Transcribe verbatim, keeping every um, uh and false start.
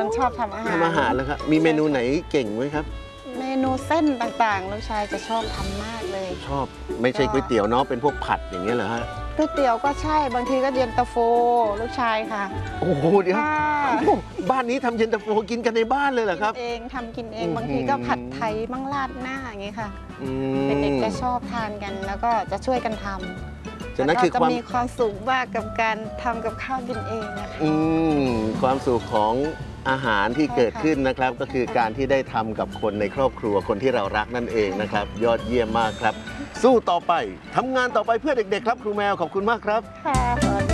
คนชอบทำอาหารทำอาหารแล้วครับมีเมนูไหนเก่งไหมครับเมนูเส้นต่างๆลูกชายจะชอบทำมากเลยชอบไม่ใช่ก๋วยเตี๋ยวเนาะเป็นพวกผัดอย่างเงี้ยเหรอฮะก๋วยเตี๋ยวก็ใช่บางทีก็เย็นตาโฟลูกชายค่ะโอ้โหเดี๋ยวบ้านนี้ทำเย็นตาโฟกินกันในบ้านเลยเหรอครับกินเองทำกินเองบางทีก็ผัดไทยมั่งราดหน้าอย่างงี้ค่ะเด็กๆจะชอบทานกันแล้วก็จะช่วยกันทำจะนั่นคือความมีความสุขมากกับการทำกับข้าวกินเองนะคะอืมความสุขของอาหารที่เกิดขึ้นนะครับก็คือการที่ได้ทำกับคนในครอบครัวคนที่เรารักนั่นเองนะครับยอดเยี่ยมมากครับสู้ต่อไปทำงานต่อไปเพื่อเด็กๆครับครูแมวขอบคุณมากครับค่ะ